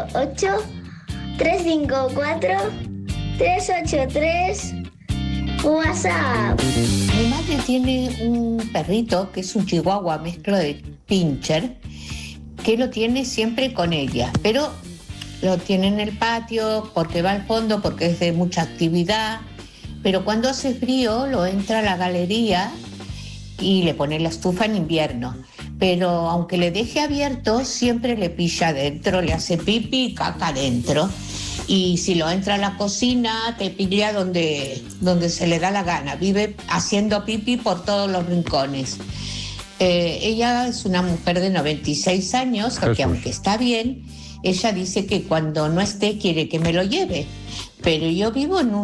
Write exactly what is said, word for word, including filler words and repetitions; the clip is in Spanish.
ocho, tres cinco cuatro, tres ocho tres. WhatsApp. Mi madre tiene un perrito que es un chihuahua mezcla de pincher, que lo tiene siempre con ella, pero lo tiene en el patio porque va al fondo, porque es de mucha actividad, pero cuando hace frío lo entra a la galería y le pone la estufa en invierno. Pero aunque le deje abierto, siempre le pilla adentro, le hace pipi y caca adentro. Y si lo entra a la cocina, te pilla donde, donde se le da la gana. Vive haciendo pipi por todos los rincones. Eh, ella es una mujer de noventa y seis años, que aunque está bien, ella dice que cuando no esté quiere que me lo lleve. Pero yo vivo en un